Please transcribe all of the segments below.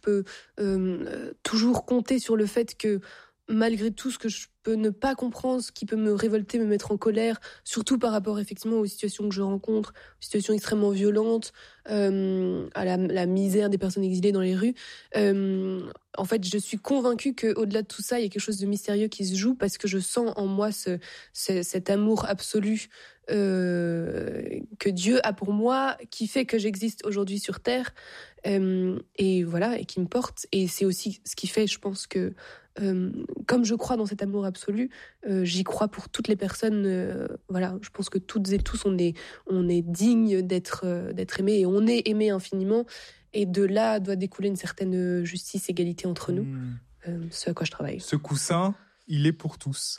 peux toujours compter sur le fait que malgré tout ce que je peux ne pas comprendre, ce qui peut me révolter, me mettre en colère, surtout par rapport effectivement aux situations que je rencontre, aux situations extrêmement violentes, à la misère des personnes exilées dans les rues. En fait, je suis convaincue qu'au-delà de tout ça, il y a quelque chose de mystérieux qui se joue parce que je sens en moi cet amour absolu que Dieu a pour moi, qui fait que j'existe aujourd'hui sur Terre, et voilà, et qui me porte. Et c'est aussi ce qui fait, je pense que comme je crois dans cet amour absolu, j'y crois pour toutes les personnes. Voilà, je pense que toutes et tous, on est dignes d'être aimés, et on est aimés infiniment. Et de là doit découler une certaine justice, égalité entre nous. Ce à quoi je travaille. Ce coussin, il est pour tous.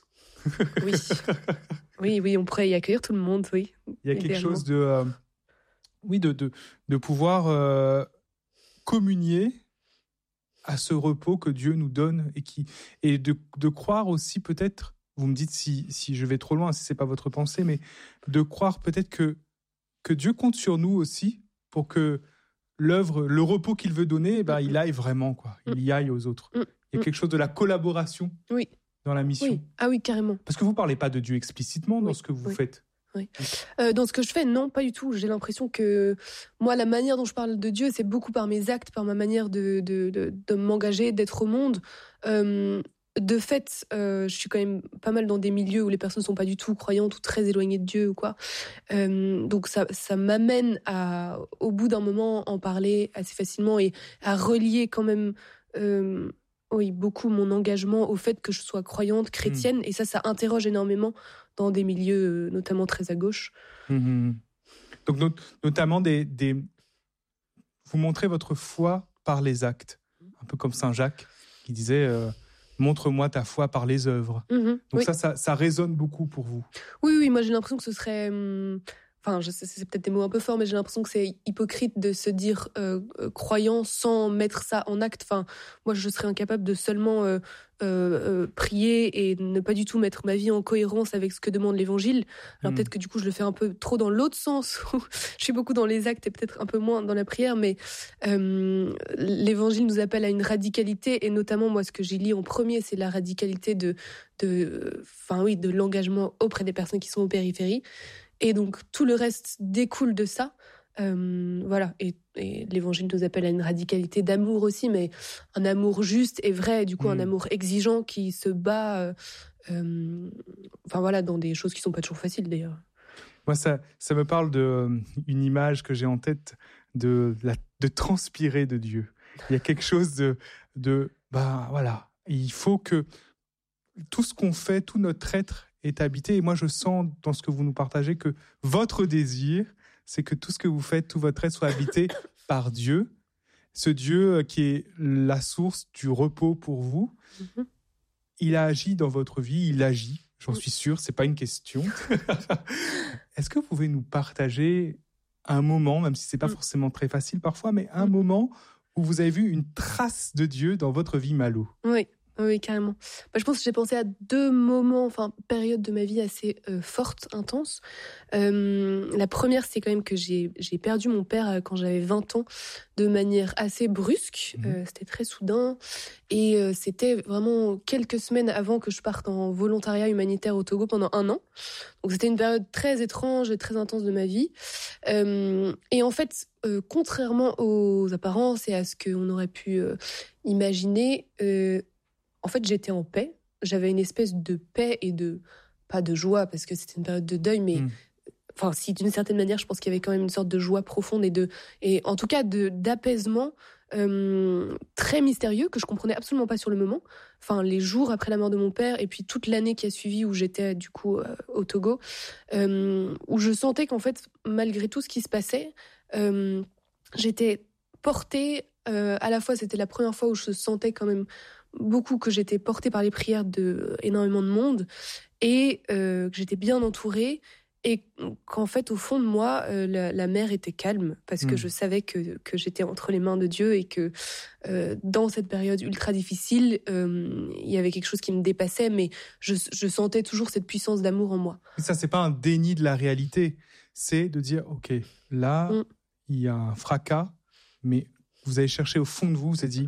Oui. Oui, on pourrait y accueillir tout le monde, oui. Il y a quelque chose de pouvoir communier à ce repos que Dieu nous donne et de croire aussi peut-être, vous me dites si je vais trop loin, si c'est pas votre pensée, mais de croire peut-être que Dieu compte sur nous aussi pour que l'œuvre, le repos qu'il veut donner, il aille vraiment, quoi. Il y aille aux autres. Il y a quelque chose de la collaboration dans la mission. Oui. Ah oui, carrément. Parce que vous parlez pas de Dieu explicitement dans ce que vous faites. Oui. Dans ce que je fais, non, pas du tout. J'ai l'impression que moi, la manière dont je parle de Dieu, c'est beaucoup par mes actes, par ma manière de m'engager, d'être au monde. De fait, je suis quand même pas mal dans des milieux où les personnes sont pas du tout croyantes ou très éloignées de Dieu ou quoi. Donc ça m'amène à, au bout d'un moment, en parler assez facilement et à relier quand même beaucoup mon engagement au fait que je sois croyante, chrétienne. Et ça interroge énormément dans des milieux notamment très à gauche. Donc notamment vous montrez votre foi par les actes, un peu comme Saint Jacques qui disait montre-moi ta foi par les œuvres. Donc ça résonne beaucoup pour vous. Oui, moi j'ai l'impression que ce serait enfin, je sais, c'est peut-être des mots un peu forts, mais j'ai l'impression que c'est hypocrite de se dire croyant sans mettre ça en acte. Enfin, moi, je serais incapable de seulement prier et ne pas du tout mettre ma vie en cohérence avec ce que demande l'Évangile. Alors peut-être que du coup, je le fais un peu trop dans l'autre sens, où je suis beaucoup dans les actes et peut-être un peu moins dans la prière, mais l'Évangile nous appelle à une radicalité, et notamment, moi, ce que j'ai lu en premier, c'est la radicalité de l'engagement auprès des personnes qui sont aux périphéries. Et donc, tout le reste découle de ça. Voilà. Et l'Évangile nous appelle à une radicalité d'amour aussi, mais un amour juste et vrai, du coup, un amour exigeant qui se bat, dans des choses qui sont pas toujours faciles, d'ailleurs. Moi, ça me parle d'une image que j'ai en tête de transpirer de Dieu. Il y a quelque chose il faut que tout ce qu'on fait, tout notre être est habité. Et moi, je sens dans ce que vous nous partagez que votre désir, c'est que tout ce que vous faites, tout votre être soit habité par Dieu. Ce Dieu qui est la source du repos pour vous. Il a agi dans votre vie, il agit, j'en suis sûr, c'est pas une question. Est-ce que vous pouvez nous partager un moment, même si c'est pas forcément très facile parfois, mais un moment où vous avez vu une trace de Dieu dans votre vie, Malo? Oui, carrément. Je pense que j'ai pensé à 2 moments, périodes de ma vie assez fortes, intenses. La première, c'est quand même que j'ai perdu mon père quand j'avais 20 ans, de manière assez brusque. C'était très soudain. Et c'était vraiment quelques semaines avant que je parte en volontariat humanitaire au Togo pendant 1 an. Donc c'était une période très étrange et très intense de ma vie. Et en fait, contrairement aux apparences et à ce qu'on aurait pu imaginer, en fait, j'étais en paix. J'avais une espèce de paix et pas de joie, parce que c'était une période de deuil, mais si, d'une certaine manière, je pense qu'il y avait quand même une sorte de joie profonde et en tout cas d'apaisement très mystérieux que je comprenais absolument pas sur le moment. Les jours après la mort de mon père et puis toute l'année qui a suivi où j'étais du coup au Togo, où je sentais qu'en fait, malgré tout ce qui se passait, j'étais portée. À la fois, c'était la première fois où je sentais quand même beaucoup que j'étais portée par les prières de énormément de monde et que j'étais bien entourée, et qu'en fait, au fond de moi, la mer était calme parce que je savais que j'étais entre les mains de Dieu et que dans cette période ultra difficile, il y avait quelque chose qui me dépassait, mais je sentais toujours cette puissance d'amour en moi. Et ça, c'est pas un déni de la réalité, c'est de dire, ok, là, il y a un fracas, mais vous avez cherché au fond de vous, vous avez dit,